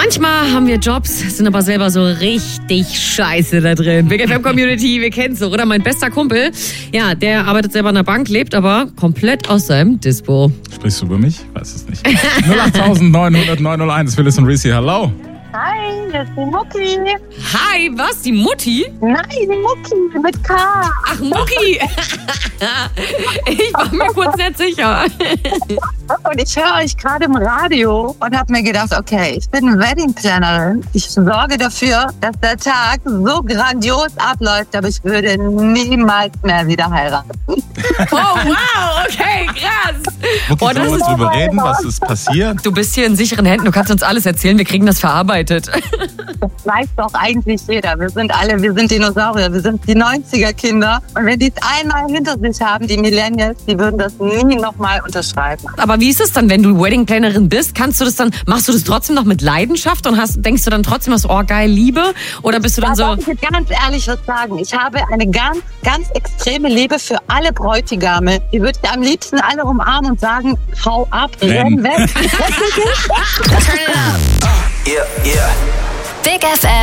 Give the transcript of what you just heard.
Manchmal haben wir Jobs, sind aber selber so richtig scheiße da drin. Big FM Community, wir kennen's doch, oder? Mein bester Kumpel, ja, der arbeitet selber an der Bank, lebt aber komplett aus seinem Dispo. Sprichst du über mich? Weiß es nicht. 08900 901, Phyllis und Reese, hallo. Hi, das ist die Mucki. Hi, was? Die Mutti? Nein, die Mucki mit K. Ach, Mucki. Ich war mir kurz nicht sicher. Und ich höre euch gerade im Radio und habe mir gedacht, okay, ich bin Wedding-Plannerin. Ich sorge dafür, dass der Tag so grandios abläuft, aber ich würde niemals mehr wieder heiraten. Oh, wow, okay, krass. Mucki, sollen wir uns drüber reden, was ist passiert? Du bist hier in sicheren Händen, du kannst uns alles erzählen, wir kriegen das verarbeitet. Das weiß doch eigentlich jeder. Wir sind Dinosaurier, wir sind die 90er-Kinder. Und wenn die es einmal hinter sich haben, die Millennials, die würden das nie nochmal unterschreiben. Aber wie ist es dann, wenn du Wedding-Plannerin bist? Machst du das trotzdem noch mit Leidenschaft und denkst du dann trotzdem, oh geil, Liebe? Oder bist du dann so... Da darf ich jetzt ganz ehrlich was sagen. Ich habe eine ganz, ganz extreme Liebe für alle Bräutigame. Die würde ich am liebsten alle umarmen und sagen, hau ab, renn weg. Big FM.